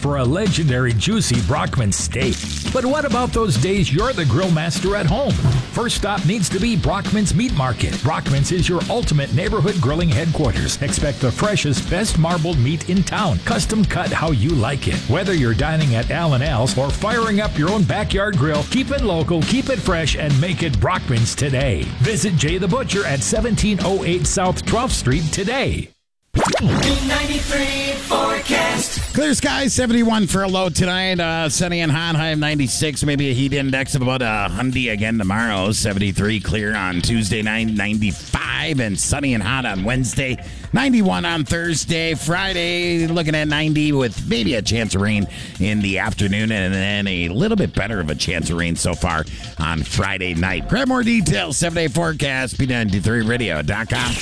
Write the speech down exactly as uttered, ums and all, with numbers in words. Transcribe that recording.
for a legendary juicy Brockman steak. But what about those days you're the grill master at home? First stop needs to be Brockman's Meat Market. Brockman's is your ultimate neighborhood grilling headquarters. Expect the freshest, best marbled meat in town, custom cut how you like it. Whether you're dining at Al and Al's or firing up your own backyard grill, keep it local, keep it fresh, and make it Brockman's today. Visit Jay the Butcher at seventeen oh eight South twelfth Street today. ninety-three forecast. Clear skies, seventy-one for a low tonight. Uh, sunny and hot, high of ninety-six. Maybe a heat index of about a hundred again tomorrow. seventy-three clear on Tuesday night, ninety-five, and sunny and hot on Wednesday. ninety-one on Thursday. Friday, looking at ninety with maybe a chance of rain in the afternoon, and then a little bit better of a chance of rain so far on Friday night. Grab more details, seven-day forecast, P ninety-three radio dot com.